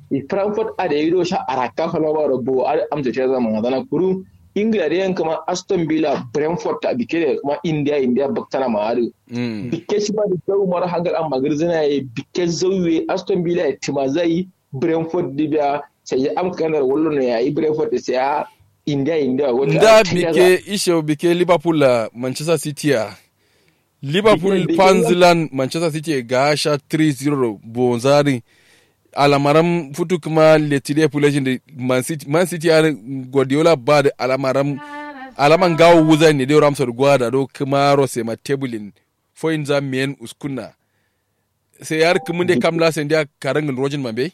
Frankfurt a da yido sha araka falawa robo amsa ce zama zana kuru Ingila da yanka ma Aston Villa Brentford ta bike da kuma India baktana ma haru bike shi ba da zau mara hangar an magar zina ya bike zauye Aston Villa ya tima zai Brentford dibiya sai ya amkanar wallo ne ya yi Brentford da sai ya India wata nda bike ishe bike Liverpool la Manchester City ya Liverpool Panzilan Manchester City ga sha 3-0 bonzari alamaram futu kuma letide population da Man City ya Guardiola ba da alaman gawo wuza ne dai ramsar gwada do kuma rose ma tabulin foin za men uskuna sai yar kuma da kamla sai da karangin rojin mambe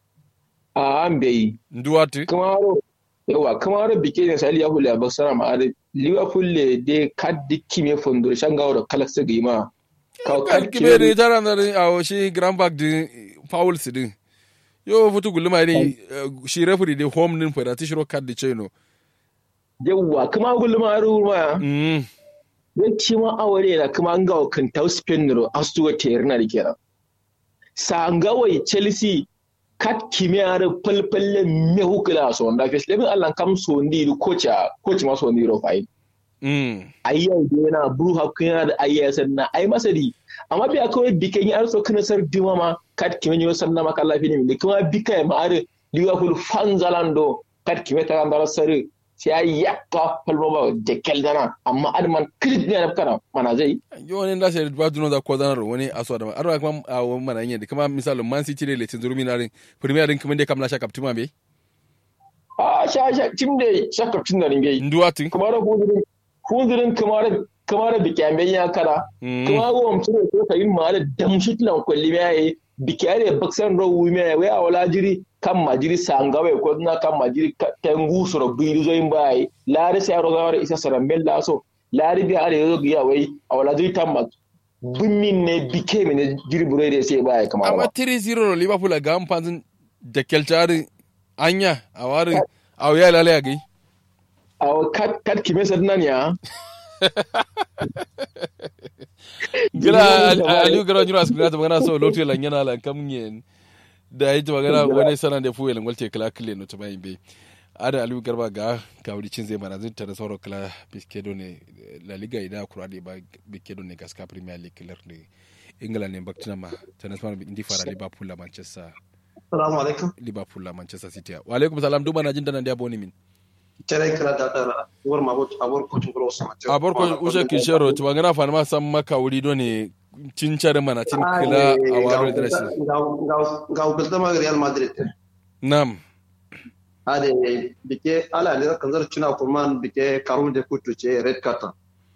a an bai duwatu kamar bike ne sai Liverpool ya basara ma Liverpool le de kaddi kime fondo shangawo da kalaksa ga ima ka kime ne tara na a shi grand back din Pauls din yo futu gulma ne shi referee de home nin fara ta shiro kaddi cheno yawwa kuma gulma ruwa don ci ma aware na kuma an gawa kan tau Spain ro astuwa tayar na rike sa ngawai Chelsea kat kimiyar falfalle me hukula so da fes lebin Allah kam so ndi coach ma so ndi ro fai ayyau da yana buru hakuna da ayyaya sanna ai masadi amma bi akwai bikin yar so kana sar dima ma kat kimiyar sanna maka lafi ne da kuma bika ma are Liverpool fanzalando kat kimiyar ta gandara sare sai yakka falma da keldana amma adman krit ne da kana mana zai yo ne da sai ba duno da ko zanar wani aso da arwa kuma a mana yin da kuma misalin Man City ne letin zurmi na Premier din kuma dai kamla sha kaptima be sha tim da sha kaptin da ringe nduwati kuma da hudurin kamar da kyambe ya kara kuma go mutum da ta yin ma da damshitlan kulli mai bikiyare baksan rawu mai wai a wala jiri kan majiri sangawe ko na kan majiri tengu soro bidu zo imbai lare sai ro gawar isa saramben laso lare bi are yo giya wai a wala jiri tamma bunmin ne bike ne jiri burede sai baya kamar amma 3-0 Liverpool ga amfan da keltari anya a warin a ya lalaya gai a kat kime sadnan ya gira aliyu gara jira su ta magana so lotu lan yana lan kamnyen da yi ta magana wani sanan da fuwe lan walte kala kile no tabai be ada aliyu garba ga kawri cin zai mana zinta da sauro kala biskedo ne la liga ida kurade ba biskedo ne gaska premier league killer ne england ne baktina ma tanasman indi fara liverpool la manchester assalamu alaikum liverpool la manchester city wa alaikum salam duma na jin dana da boni min tere kala da war mabot abor ko tun grosso ma abor ko uje kishero to magana fa ma san maka wuri do ne cin care mana cin kila a waro dressing ga ukulta ma Real Madrid nam ade bike ala ne kan zar cina kurman bike karum de kutuce red card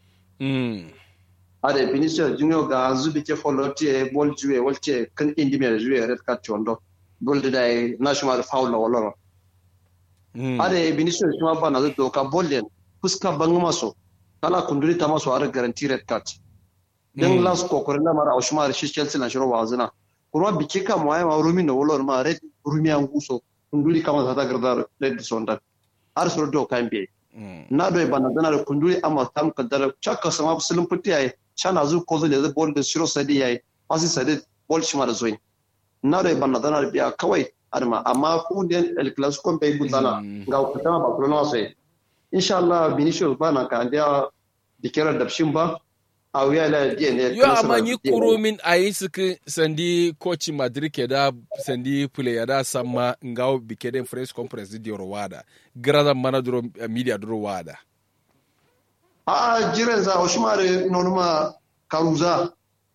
ade Vinicius Junior ga zubi ke follow ball juwe walce kan indi me juwe red card chondo gol da national foul la wala ade Vinicius kuma bana zo ka bollen fuska bangu maso kala kunduri ta maso ar guarantee red card dan las kokore na mara Oshmar shi Chelsea na shiro wazina kuma bike ka mu ayma rumi no wala ma red rumi an guso kunduri kama zata garda red sonda ar soro do kan be na do bana dana kunduri amma tam kadar chakka sama sulun fitiyaye chana zu ko da bol da shiro sadi yayi asi sadi bol shi mara zoin na do bana dana biya kawai arma amma ku den el clasico be gudana ga ku tama ba kuno sai insha Allah Vinicius bana ka da dikira da shin ba a wuya la ne yo amma ni kurumin ayi suke sandi coach Madrid ke da sandi player da sama ngawo bikeden press conference di Rwanda grada mana duro media duro wada jiren za Oshmar nonuma karuza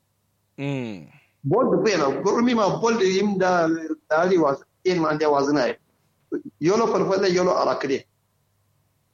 bol de bena gormi ma bol de imda dali was in man da wazna yolo farfalla yolo arakde